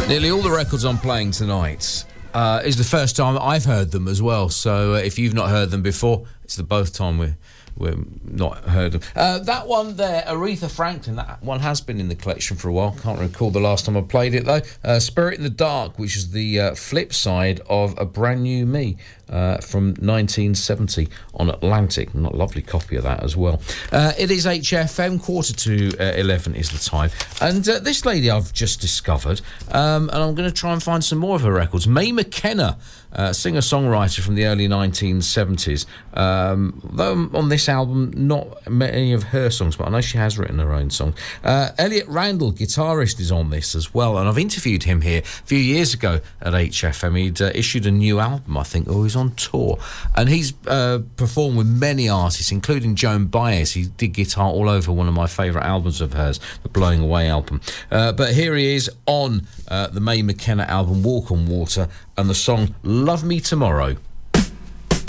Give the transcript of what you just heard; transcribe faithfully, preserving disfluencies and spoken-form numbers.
Nearly all the records I'm playing tonight uh, is the first time I've heard them as well. So uh, if you've not heard them before, it's the both time we're, we're not heard them. Uh, that one there, Aretha Franklin, that one has been in the collection for a while. Can't recall the last time I played it, though. Uh, Spirit in the Dark, which is the uh, flip side of A Brand New Me uh, from nineteen seventy on Atlantic. A lovely copy of that as well. Uh, it is H F M, quarter to uh, eleven is the time. And uh, this lady I've just discovered, um, and I'm going to try and find some more of her records. Mae McKenna, uh, singer-songwriter from the early nineteen seventies. Um, though on this album, not many of her songs, but I know she has written her own songs. Uh, Elliot Randall, guitarist, is on this as well, and I've interviewed him here a few years ago at H F M. He'd uh, issued a new album, I think, or he's on tour, and he's uh, performed with many artists, including Joan Baez. He did guitar all over one of my favourite albums of hers, the Blowing Away album. Uh, but here he is on uh, the Mae McKenna album, Walk on Water, and the song Love Me Tomorrow.